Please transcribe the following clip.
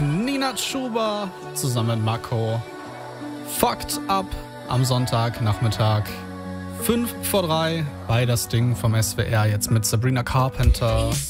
Nina Chuba zusammen mit Mako. Fucked Up am Sonntagnachmittag. 5 vor 3 bei das Ding vom SWR jetzt mit Sabrina Carpenter.